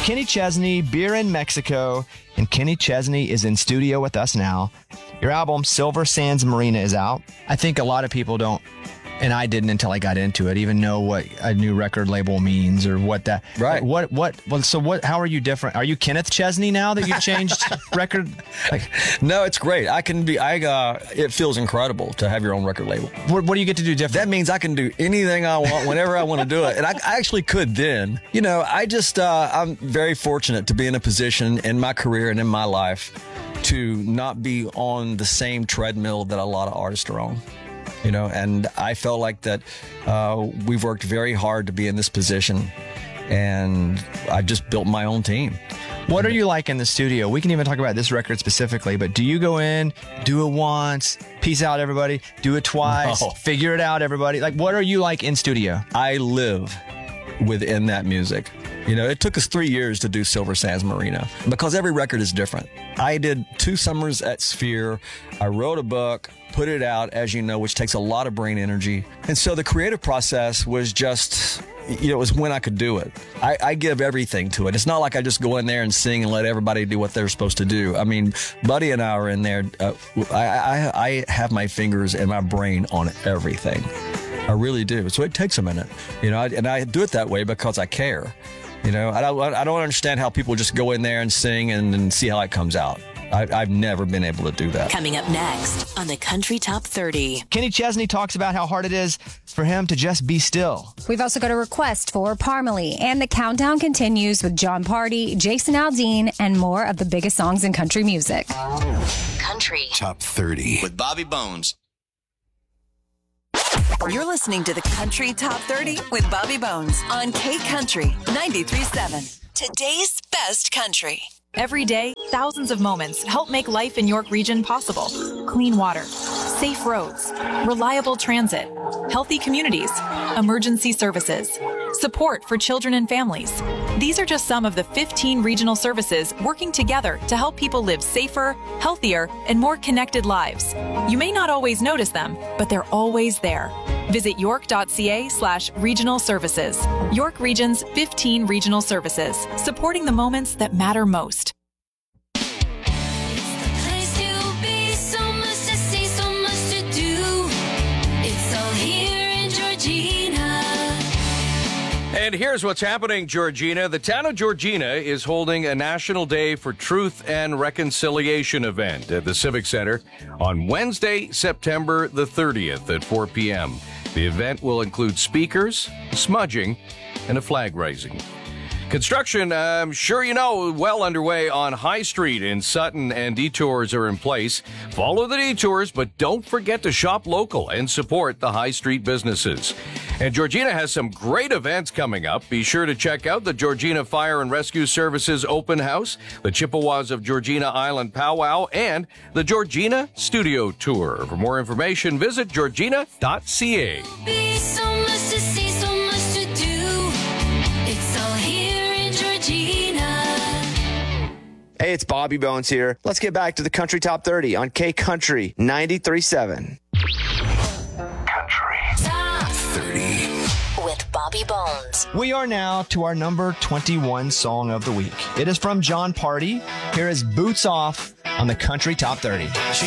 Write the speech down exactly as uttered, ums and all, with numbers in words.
Kenny Chesney, Beer in Mexico, and Kenny Chesney is in studio with us now. Your album, Silver Sands Marina, is out. I think a lot of people don't, and I didn't until I got into it, even know what a new record label means or what that. Right. What, what, well, so what, how are you different? Are you Kenneth Chesney now that you've changed record? Like, No, it's great. I can be, I, uh, it feels incredible to have your own record label. what, what do you get to do different? That means I can do anything I want whenever I want to do it. And I, I actually could then. You know, I just, uh, I'm very fortunate to be in a position in my career and in my life to not be on the same treadmill that a lot of artists are on. You know, and I felt like that uh, we've worked very hard to be in this position, and I just built my own team. What are you like in the studio? We can even talk about this record specifically, but do you go in, do it once, peace out everybody, do it twice, No. figure it out everybody? Like, what are you like in studio? I live within that music. You know, it took us three years to do Silver Sands Marina because every record is different. I did two summers at Sphere. I wrote a book, put it out, as you know, which takes a lot of brain energy. And so the creative process was just, you know, it was when I could do it. I, I give everything to it. It's not like I just go in there and sing and let everybody do what they're supposed to do. I mean, Buddy and I are in there. Uh, I, I, I have my fingers and my brain on everything. I really do. So it takes a minute, you know, and I do it that way because I care. You know, I don't, I don't understand how people just go in there and sing and, and see how it comes out. I, I've never been able to do that. Coming up next on the Country Top thirty. Kenny Chesney talks about how hard it is for him to just be still. We've also got a request for Parmalee, and the countdown continues with John Party, Jason Aldean, and more of the biggest songs in country music. Country Top thirty. With Bobby Bones. You're listening to the Country Top thirty with Bobby Bones on K Country ninety-three point seven. Today's best country. Every day, thousands of moments help make life in York Region possible. Clean water, safe roads, reliable transit, healthy communities, emergency services, support for children and families. These are just some of the fifteen regional services working together to help people live safer, healthier, and more connected lives. You may not always notice them, but they're always there. Visit york.ca slash regional services. York Region's fifteen regional services, supporting the moments that matter most. And here's what's happening, Georgina. The town of Georgina is holding a National Day for Truth and Reconciliation event at the Civic Center on Wednesday, September the thirtieth at four p.m. The event will include speakers, smudging, and a flag raising. Construction, I'm sure you know, well underway on High Street in Sutton, and detours are in place. Follow the detours, but don't forget to shop local and support the High Street businesses. And Georgina has some great events coming up. Be sure to check out the Georgina Fire and Rescue Services Open House, the Chippewas of Georgina Island Powwow, and the Georgina Studio Tour. For more information, visit georgina dot c a. Hey, it's Bobby Bones here. Let's get back to the Country Top thirty on K Country ninety-three point seven. Country Top thirty. with Bobby Bones. We are now to our number twenty-one song of the week. It is from John Party. Here is Boots Off on the Country Top thirty.